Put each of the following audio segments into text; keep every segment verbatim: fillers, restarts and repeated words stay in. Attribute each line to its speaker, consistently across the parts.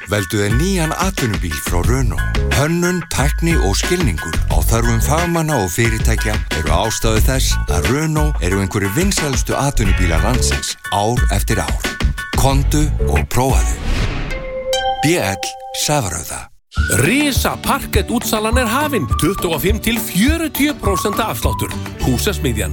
Speaker 1: Veldu þér nýjan atvinnubíl frá Renault. Hönnun, tækni og skilningur á þörfum fagmanna og fyrirtækja eru ástæðu þess að Renault eru einhverjir vinsælustu atvinnubílar landsins ár eftir ár. Komdu og prófaðu. B L Safrauða.
Speaker 2: Risa parkett útsalan er hafin, tuttugu og fimm til fjörutíu prósent afsláttur. Húsasmiðjan.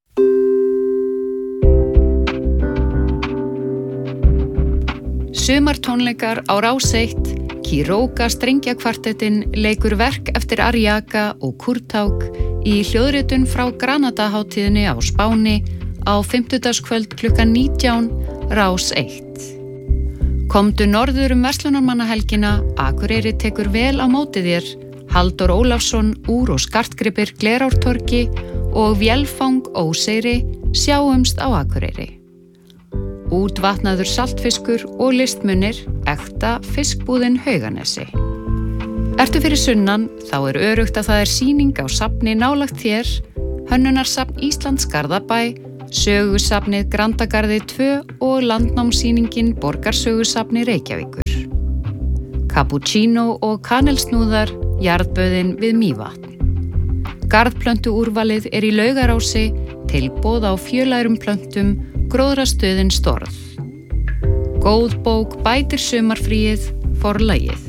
Speaker 3: Sumartónleikar á Rás eitt, Kiroga strengjakvartettin leikur verk eftir Ariaka og Kurtaug í hljóðritun frá Granadahátíðinni á Spáni á fimmtudagskvöld klukkan nítján, Rás eitt. Komdu norður um verslunarmannahelgina, Akureyri tekur vel á móti þér, Halldór Ólafsson úr og skartgripir Glerártorgi og Vélfang Óseyri sjáumst á Akureyri. Útvatnaður saltfiskur og listmunir, ekta fiskbúðin Hauganesi. Ertu fyrir sunnan, þá er örugt að það er sýning á safni nálægt þér, Hönnunarsafn Íslands Garðabæ, Sögusafnið Grandagarði tvö og landnámssýningin Borgarsögusafni Reykjavíkur. Cappuccino og kanelsnúðar, jarðböðin við Mývatn. Garðplöntuúrvalið er í Laugarási, tilboð á fjölærum plöntum, gróðrastöðin Storð. Góð bók bætir sumarfríið, forlagið.